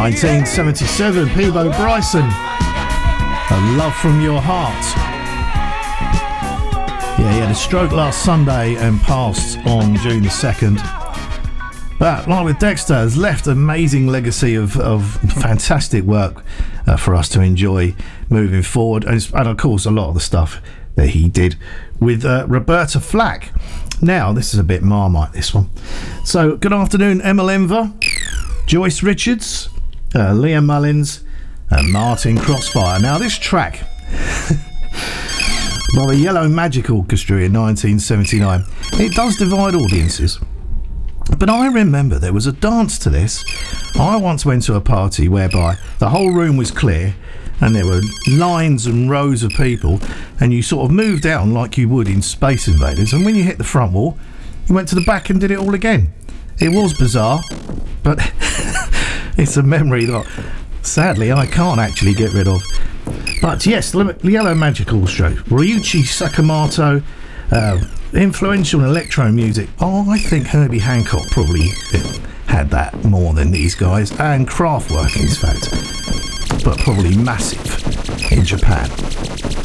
1977, Peabo Bryson, A Love From Your Heart. Yeah, he had a stroke last Sunday and passed on June the 2nd. But like with Dexter, has left an amazing legacy of fantastic work for us to enjoy moving forward. And of course, a lot of the stuff that he did with Roberta Flack. Now, this is a bit Marmite, this one. So, good afternoon, Emma Lenver, Joyce Richards, Leah Mullins, and Martin Crossfire. Now, this track by the Yellow Magic Orchestra in 1979, it does divide audiences. But I remember there was a dance to this. I once went to a party whereby the whole room was clear and there were lines and rows of people, and you sort of moved down like you would in Space Invaders, and when you hit the front wall, you went to the back and did it all again. It was bizarre, but it's a memory that sadly I can't actually get rid of. But yes, the Yellow Magic Orchestra, Ryuichi Sakamoto, influential in electro music. Oh, I think Herbie Hancock probably had that more than these guys, and Kraftwerk in fact, but probably massive in Japan.